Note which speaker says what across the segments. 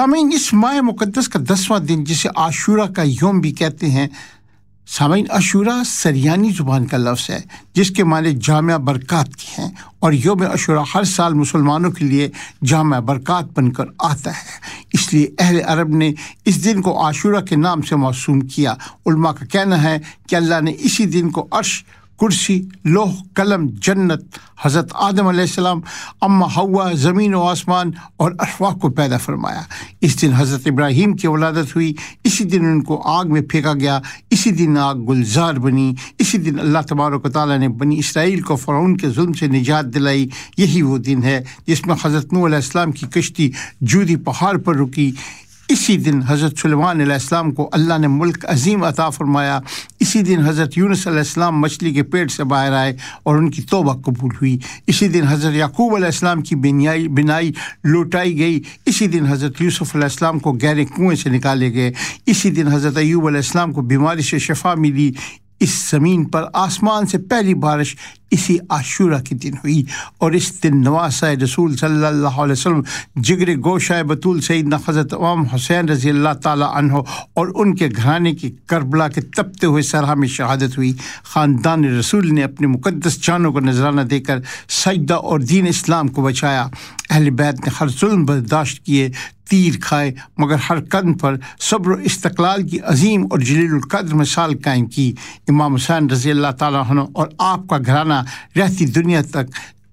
Speaker 1: سامعین، اس ماہ مقدس کا 10واں دن جسے عاشورہ کا یوم بھی کہتے ہیں، سامعین عاشورہ سریانی زبان کا لفظ ہے جس کے معنی جامع برکات کے ہیں، اور یوم عاشورہ ہر سال مسلمانوں کے لیے جامع برکات بن کر آتا ہے۔ اس لیے اہل عرب نے اس دن کو عاشورہ کے نام سے موسوم کیا۔ علماء کا کہنا ہے کہ اللہ نے اسی دن کو عرش، کرسی، لوح قلم، جنت، حضرت آدم علیہ السلام، اما حوا، زمین و آسمان اور ارواح کو پیدا فرمایا۔ اس دن حضرت ابراہیم کی ولادت ہوئی، اسی دن ان کو آگ میں پھینکا گیا، اسی دن آگ گلزار بنی، اسی دن اللہ تبارک و تعالیٰ نے بنی اسرائیل کو فرعون کے ظلم سے نجات دلائی۔ یہی وہ دن ہے جس میں حضرت نوح علیہ السلام کی کشتی جودی پہاڑ پر رکی۔ اسی دن حضرت سلیمان علیہ السلام کو اللہ نے ملک عظیم عطا فرمایا۔ اسی دن حضرت یونس علیہ السلام مچھلی کے پیٹ سے باہر آئے اور ان کی توبہ قبول ہوئی۔ اسی دن حضرت یعقوب علیہ السلام کی بینائی لوٹائی گئی۔ اسی دن حضرت یوسف علیہ السلام کو گہرے کنویں سے نکالے گئے۔ اسی دن حضرت ایوب علیہ السلام کو بیماری سے شفا ملی۔ اس زمین پر آسمان سے پہلی بارش اسی عاشورہ کے دن ہوئی، اور اس دن نواسۂ رسول صلی اللہ علیہ وسلم، جگر گوشہ بطول سیدنا حضرت امام حسین رضی اللہ تعالیٰ عنہ اور ان کے گھرانے کی کربلا کے تپتے ہوئے سرحا میں شہادت ہوئی۔ خاندان رسول نے اپنے مقدس جانوں کو نذرانہ دے کر سجدہ اور دین اسلام کو بچایا۔ اہل بیت نے ہر ظلم برداشت کیے، تیر کھائے، مگر ہر قدم پر صبر و استقلال کی عظیم اور جلیل القدر مثال قائم کی۔ امام حسین رضی اللہ تعالیٰ عنہ اور آپ کا گھرانہ رہتی دنیا تک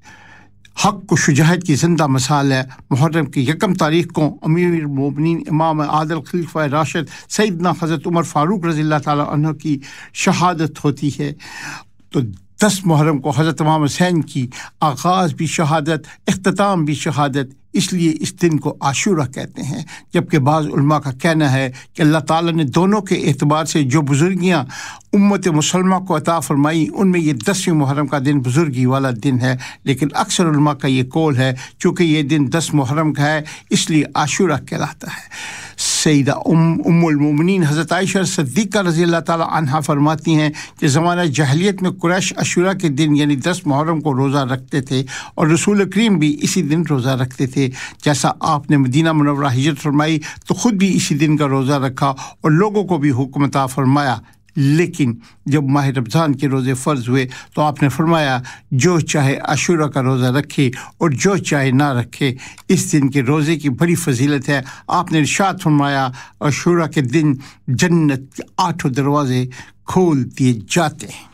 Speaker 1: حق و شجاعت کی زندہ مثال ہے۔ محرم کی 1 تاریخ کو امیر المومنین امام عادل خلیفہ راشد سیدنا حضرت عمر فاروق رضی اللہ تعالیٰ عنہ کی شہادت ہوتی ہے، تو 10 محرم کو حضرت امام حسین کی آغاز بھی شہادت، اختتام بھی شہادت، اس لیے اس دن کو عاشورہ کہتے ہیں۔ جبکہ بعض علماء کا کہنا ہے کہ اللہ تعالیٰ نے دونوں کے اعتبار سے جو بزرگیاں امت مسلمہ کو عطا فرمائی، ان میں یہ 10ویں محرم کا دن بزرگی والا دن ہے، لیکن اکثر علماء کا یہ قول ہے چونکہ یہ دن 10 محرم کا ہے اس لیے عاشورہ کہلاتا ہے۔ سیدہ ام المومنین حضرت عائشہ صدیقہ رضی اللہ تعالیٰ عنہا فرماتی ہیں کہ زمانہ جاہلیت میں قریش عاشورہ کے دن یعنی 10 محرم کو روزہ رکھتے تھے، اور رسول کریم بھی اسی دن روزہ رکھتے تھے۔ جیسا آپ نے مدینہ منورہ ہجرت فرمائی تو خود بھی اسی دن کا روزہ رکھا اور لوگوں کو بھی حکم عطا فرمایا، لیکن جب ماہ رمضان کے روزے فرض ہوئے تو آپ نے فرمایا جو چاہے عاشورہ کا روزہ رکھے اور جو چاہے نہ رکھے، اس دن کے روزے کی بڑی فضیلت ہے۔ آپ نے ارشاد فرمایا عاشورہ کے دن جنت کے 8 دروازے کھول دیے جاتے ہیں۔